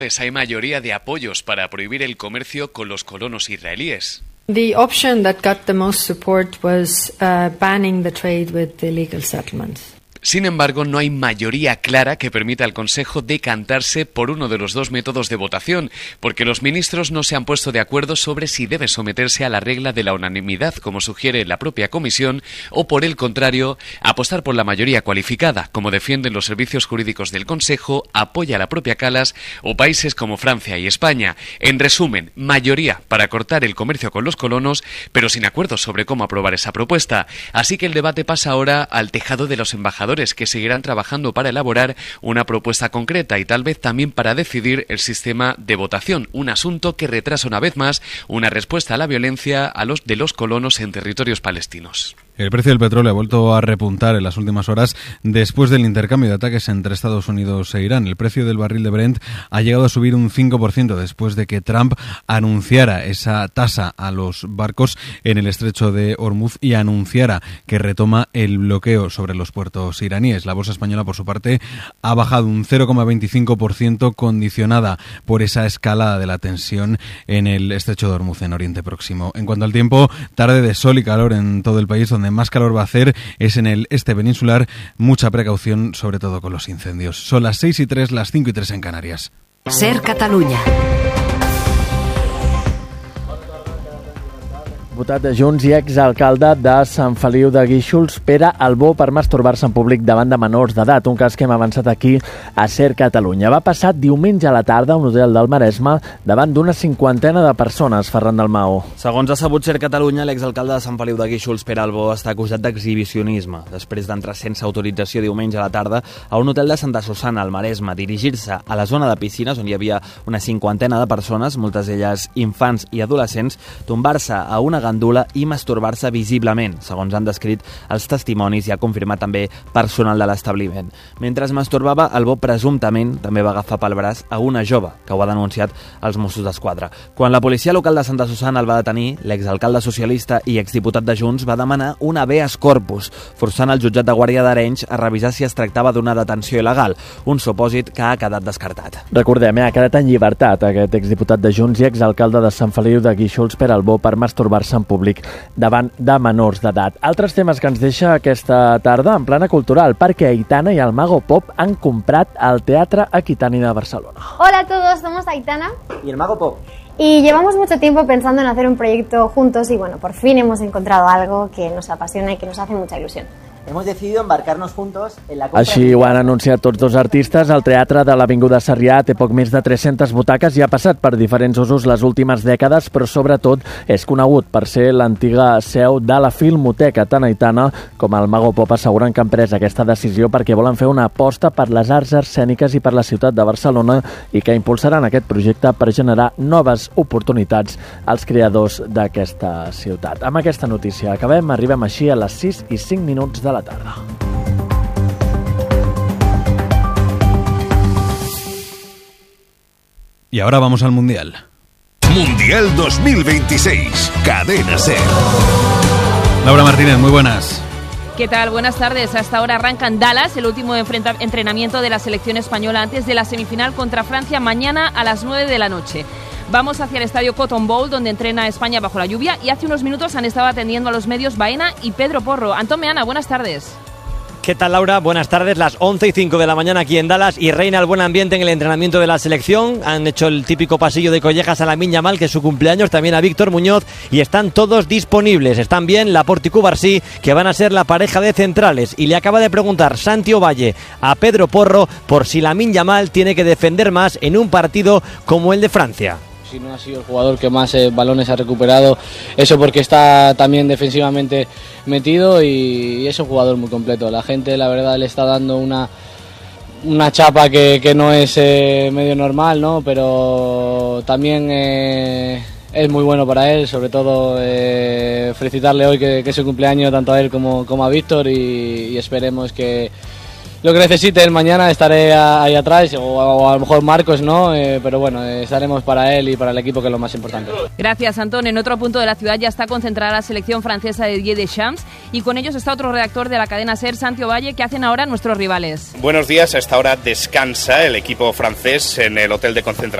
Hay mayoría de apoyos para prohibir el comercio con los colonos israelíes. The option that got the most support was banning the trade with the illegal settlements. Sin embargo, no hay mayoría clara que permita al Consejo decantarse por uno de los dos métodos de votación, porque los ministros no se han puesto de acuerdo sobre si debe someterse a la regla de la unanimidad, como sugiere la propia Comisión, o por el contrario, apostar por la mayoría cualificada, como defienden los servicios jurídicos del Consejo, apoya a la propia Calas o países como Francia y España. En resumen, mayoría para cortar el comercio con los colonos, pero sin acuerdo sobre cómo aprobar esa propuesta. Así que el debate pasa ahora al tejado de los embajadores, que seguirán trabajando para elaborar una propuesta concreta y tal vez también para decidir el sistema de votación, un asunto que retrasa una vez más una respuesta a la violencia de los colonos en territorios palestinos. El precio del petróleo ha vuelto a repuntar en las últimas horas después del intercambio de ataques entre Estados Unidos e Irán. El precio del barril de Brent ha llegado a subir un 5% después de que Trump anunciara esa tasa a los barcos en el estrecho de Hormuz y anunciara que retoma el bloqueo sobre los puertos iraníes. La bolsa española, por su parte, ha bajado un 0,25% condicionada por esa escalada de la tensión en el estrecho de Hormuz en Oriente Próximo. En cuanto al tiempo, tarde de sol y calor en todo el país, donde más calor va a hacer es en el este peninsular. Mucha precaución, sobre todo con los incendios. Son las 6:03, las 5:03 en Canarias. Ser Catalunya. Diputat de Junts i exalcalde de Sant Feliu de Guíxols, Pere Albó, per masturbar-se en públic davant de menors d'edat, un cas que hem avançat aquí a Ser Catalunya. Va passar diumenge a la tarda a un hotel del Maresme davant d'una 50 de persones, Ferran Dalmau. Segons ha sabut Ser Catalunya, l'exalcalde de Sant Feliu de Guíxols, Pere Albó, està acusat d'exhibicionisme, després d'entrar sense autorització diumenge a la tarda a un hotel de Santa Susana, al Maresme, dirigir-se a la zona de piscines on hi havia una 50 de persones, moltes d'elles infants i adolescents, tombar-se a una gandula i masturbar-se visiblement, segons han descrit els testimonis i ha confirmat també personal de l'establiment. Mentre es masturbava, Albó presumptament també va agafar pel braç a una jove, que ho ha denunciat als Mossos d'Esquadra. Quan la policia local de Santa Susana el va detenir, l'exalcalde socialista i exdiputat de Junts va demanar un habeas corpus, forçant el jutjat de Guàrdia d'Arenys a revisar si es tractava d'una detenció il·legal, un supòsit que ha quedat descartat. Recordem, ha quedat en llibertat aquest exdiputat de Junts i exalcalde de Sant Feliu de Guíxols, Pere Albó, per masturbar-se en públic davant de menors d'edat. Altres temes que ens deixa aquesta tarda en plana cultural, perquè Aitana i el Mago Pop han comprat el Teatre Aquitani de Barcelona. Hola a todos, somos Aitana y el Mago Pop. Y llevamos mucho tiempo pensando en hacer un proyecto juntos y bueno, por fin hemos encontrado algo que nos apasiona y que nos hace mucha ilusión. Hemos decidido embarcarnos juntos en la compra... Així ho han anunciat tots dos artistes. El Teatre de l'Avinguda Sarrià té poc més de 300 butaques i ha passat per diferents usos les últimes dècades, però sobretot és conegut per ser l'antiga seu de la Filmoteca. Tant Aitana com el Mago Pop asseguren que han pres aquesta decisió perquè volen fer una aposta per les arts escèniques i per la ciutat de Barcelona i que impulsaran aquest projecte per generar noves oportunitats als creadors d'aquesta ciutat. Amb aquesta notícia acabem. Arribem així a les 6:05 de la tarda. Y ahora vamos al Mundial. Mundial 2026. Cadena SER. Laura Martínez, muy buenas. ¿Qué tal? Buenas tardes. Hasta ahora arranca en Dallas el último entrenamiento de la selección española antes de la semifinal contra Francia mañana a las 9 de la noche. Vamos hacia el estadio Cotton Bowl, donde entrena España bajo la lluvia, y hace unos minutos han estado atendiendo a los medios Baena y Pedro Porro. Antón Meana, buenas tardes. ¿Qué tal, Laura? Buenas tardes. Las 11:05 de la mañana aquí en Dallas y reina el buen ambiente en el entrenamiento de la selección. Han hecho el típico pasillo de collejas a Lamine Yamal, que es su cumpleaños, también a Víctor Muñoz, y están todos disponibles. Están bien Laporte y Cubarsí, que van a ser la pareja de centrales, y le acaba de preguntar Santi Ovalle a Pedro Porro por si Lamine Yamal tiene que defender más en un partido como el de Francia. Si no ha sido el jugador que más balones ha recuperado, eso porque está también defensivamente metido y es un jugador muy completo. La gente, la verdad, le está dando una chapa que no es medio normal, ¿no? Pero también es muy bueno para él, sobre todo felicitarle hoy que es su cumpleaños tanto a él como a Víctor y esperemos que lo que necesite él mañana, estaré ahí atrás, o a lo mejor Marcos, ¿no? Pero bueno, estaremos para él y para el equipo, que es lo más importante. Gracias, Antón. En otro punto de la ciudad ya está concentrada la selección francesa de Didier Deschamps, y con ellos está otro redactor de la cadena SER, Santi Ovalle. ¿Qué hacen ahora nuestros rivales? Buenos días. A esta hora descansa el equipo francés en el hotel de concentración